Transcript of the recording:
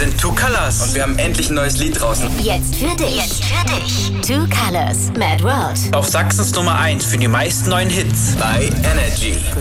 sind Two Colors. Und wir haben endlich ein neues Lied draußen. Jetzt für dich. Two Colors, Mad World. Auf Sachsens Nummer 1 für die meisten neuen Hits. Bei Energy.